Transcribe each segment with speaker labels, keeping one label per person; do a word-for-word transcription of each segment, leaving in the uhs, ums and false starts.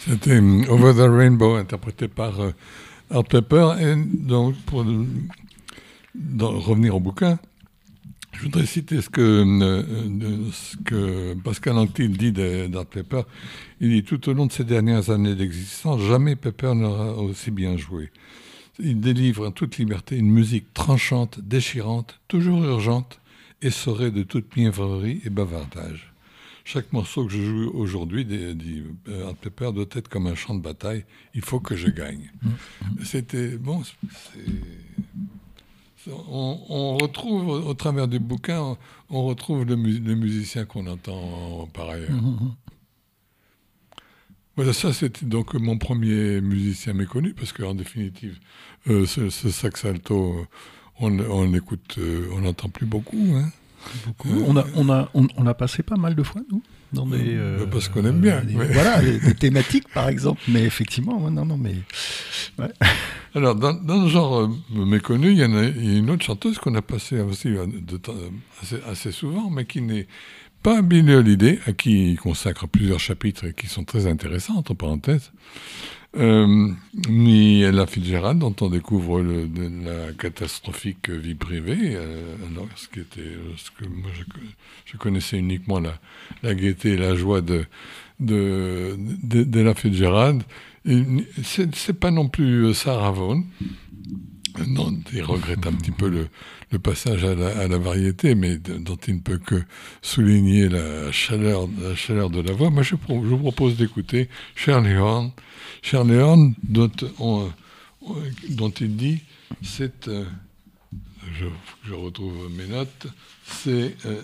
Speaker 1: C'était Over the Rainbow, interprété par euh, Art Pepper. Et donc, pour le, dans, revenir au bouquin, je voudrais citer ce que, euh, ce que Pascal Anctil dit d'Art Pepper. Il dit « Tout au long de ces dernières années d'existence, jamais Pepper n'aura aussi bien joué. Il délivre en toute liberté une musique tranchante, déchirante, toujours urgente, essorée de toute mièvrerie et bavardage. Chaque morceau que je joue aujourd'hui, dit Art Pepper, doit être comme un champ de bataille. Il faut que je gagne. Mmh. » C'était... Bon, c'est... On, on retrouve, au travers du bouquin, on, on retrouve le, mu- le musicien qu'on entend par ailleurs. Mmh. Voilà, ça c'était donc mon premier musicien méconnu, parce qu'en définitive, euh, ce, ce sax alto, on, on l'écoute, euh, on n'entend plus beaucoup. Hein.
Speaker 2: beaucoup. Euh, on, a, on, a, on, on a passé pas mal de fois, nous dans des,
Speaker 1: euh, parce qu'on aime bien.
Speaker 2: Des,
Speaker 1: mais...
Speaker 2: Voilà, des, des thématiques, par exemple. Mais effectivement, non, non, mais... Ouais.
Speaker 1: Alors, dans, dans le genre euh, méconnu, il y, en a, il y a une autre chanteuse qu'on a passée aussi euh, de, de, assez, assez souvent, mais qui n'est pas Billie Holiday, à qui il consacre plusieurs chapitres et qui sont très intéressants, entre parenthèses, euh, ni Ella Fitzgerald, dont on découvre le, de la catastrophique vie privée, euh, alors, ce, qui était, ce que moi je, je connaissais uniquement la, la gaieté et la joie de, de, de, d'Ella Fitzgerald. C'est, c'est pas non plus Sarah Vaughan. Non, il regrette un petit peu le, le passage à la, à la variété, mais de, dont il ne peut que souligner la chaleur, la chaleur de la voix. Moi, je, je vous propose d'écouter Shirley Horn. Shirley Horn, dont, on, dont il dit, c'est... Euh, je, je retrouve mes notes. C'est, euh,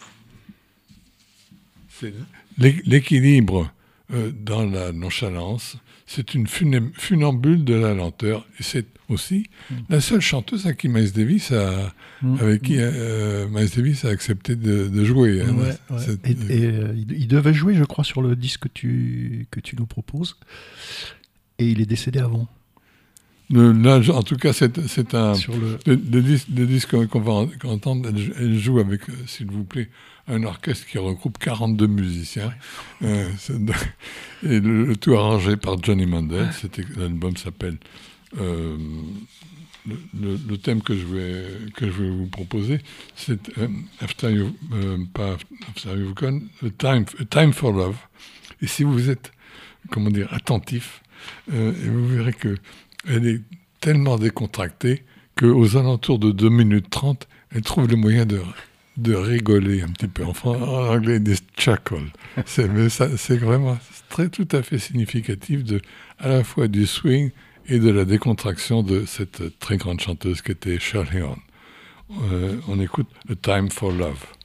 Speaker 1: c'est l'équilibre euh, dans la nonchalance. C'est une funambule de la lenteur. Et c'est aussi mmh. la seule chanteuse à qui Miles Davis a, mmh. avec qui euh, Miles Davis a accepté de, de jouer. Hein.
Speaker 2: Ouais, ouais. Et, et euh, il devait jouer, je crois, sur le disque que tu, que tu nous proposes. Et il est décédé avant.
Speaker 1: Le, là, en tout cas, c'est, c'est un...
Speaker 2: Sur le...
Speaker 1: Le, le, disque, le disque qu'on va entendre, elle, elle joue avec, s'il vous plaît, un orchestre qui regroupe quarante-deux musiciens. Ouais. Euh, et le, le tout arrangé par Johnny Mandel. C'était, l'album s'appelle... Euh, le, le, le thème que je vais, que je vais vous proposer, c'est euh, After You... Euh, pas After You've Gone, a time, a time for Love. Et si vous êtes, comment dire, attentif, euh, et vous verrez que elle est tellement décontractée qu'aux alentours de deux minutes trente, elle trouve le moyen de, de rigoler un petit peu. En, en anglais, ils disent chuckle. C'est, mais ça, c'est vraiment très, tout à fait significatif de, à la fois du swing et de la décontraction de cette très grande chanteuse qui était Shirley Horn. Euh, on écoute A Time for Love.